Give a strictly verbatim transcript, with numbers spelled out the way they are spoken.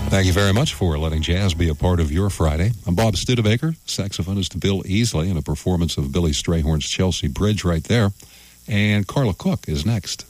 Thank you very much for letting jazz be a part of your Friday. I'm Bob Studebaker, saxophonist Bill Easley, and a performance of Billy Strayhorn's Chelsea Bridge right there. And Carla Cook is next.